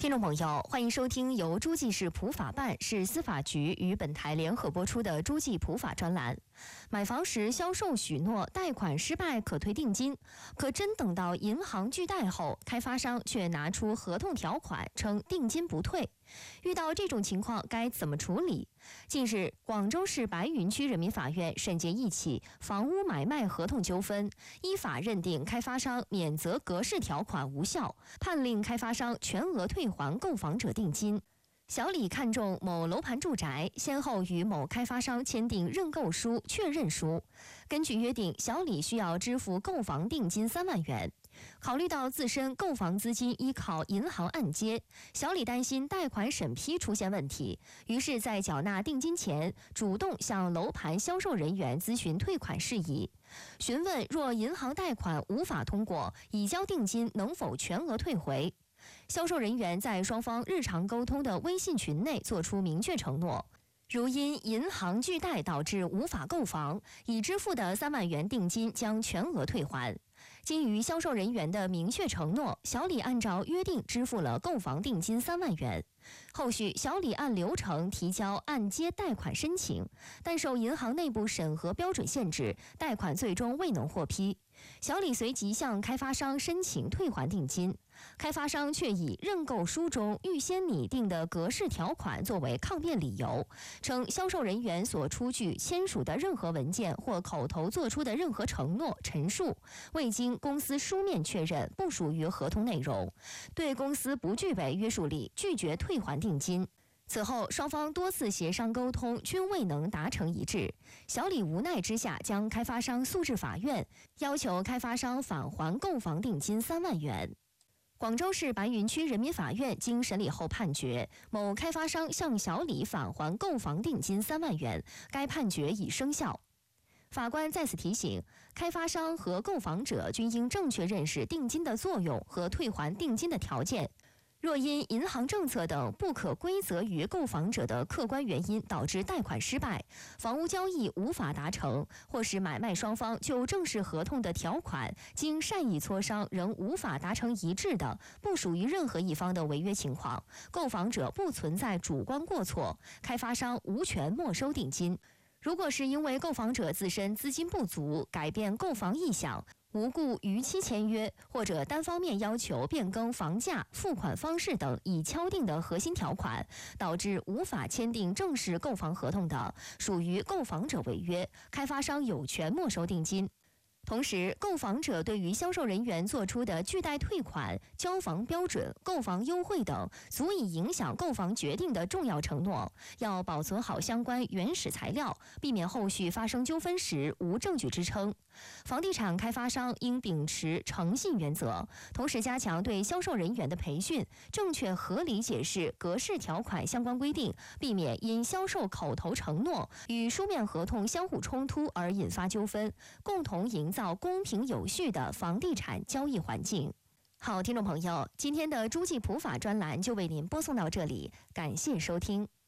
听众朋友，欢迎收听由诸暨市普法办市司法局与本台联合播出的诸暨普法专栏。买房时销售许诺贷款失败可退定金，可真等到银行拒贷后，开发商却拿出合同条款称定金不退。遇到这种情况该怎么处理？近日，广州市白云区人民法院审结一起房屋买卖合同纠纷，依法认定开发商免责格式条款无效，判令开发商全额退还购房者定金。小李看中某楼盘住宅，先后与某开发商签订认购书、确认书。根据约定，小李需要支付购房定金3万元。考虑到自身购房资金依靠银行按揭，小李担心贷款审批出现问题，于是，在缴纳定金前，主动向楼盘销售人员咨询退款事宜。询问若银行贷款无法通过，已交定金能否全额退回？销售人员在双方日常沟通的微信群内作出明确承诺，如因银行拒贷导致无法购房，已支付的3万元定金将全额退还。基于销售人员的明确承诺，小李按照约定支付了购房定金3万元。后续，小李按流程提交按揭贷款申请，但受银行内部审核标准限制，贷款最终未能获批。小李随即向开发商申请退还定金，开发商却以认购书中预先拟定的格式条款作为抗辩理由，称销售人员所出具签署的任何文件或口头作出的任何承诺陈述，未经公司书面确认，不属于合同内容，对公司不具备约束力，拒绝退还定金。此后，双方多次协商沟通均未能达成一致，小李无奈之下将开发商诉至法院，要求开发商返还购房定金3万元。广州市白云区人民法院经审理后判决，某开发商向小李返还购房定金3万元，该判决已生效。法官再次提醒，开发商和购房者均应正确认识定金的作用和退还定金的条件。若因银行政策等不可归责于购房者的客观原因导致贷款失败，房屋交易无法达成，或是买卖双方就正式合同的条款经善意磋商仍无法达成一致的，不属于任何一方的违约情况，购房者不存在主观过错，开发商无权没收定金。如果是因为购房者自身资金不足，改变购房意向，无故逾期签约，或者单方面要求变更房价、付款方式等已敲定的核心条款，导致无法签订正式购房合同的，属于购房者违约，开发商有权没收定金。同时，购房者对于销售人员做出的拒贷退款、交房标准、购房优惠等足以影响购房决定的重要承诺，要保存好相关原始材料，避免后续发生纠纷时无证据支撑。房地产开发商应秉持诚信原则，同时加强对销售人员的培训，正确合理解释格式条款相关规定，避免因销售口头承诺与书面合同相互冲突而引发纠纷，共同营造公平有序的房地产交易环境。好，听众朋友，今天的诸暨普法专栏就为您播送到这里，感谢收听。